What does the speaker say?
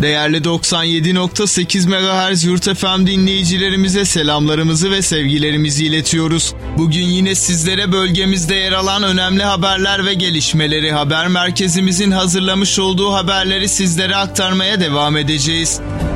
Değerli 97.8 MHz Yurt FM dinleyicilerimize selamlarımızı ve sevgilerimizi iletiyoruz. Bugün yine sizlere bölgemizde yer alan önemli haberler ve gelişmeleri, haber merkezimizin hazırlamış olduğu haberleri sizlere aktarmaya devam edeceğiz.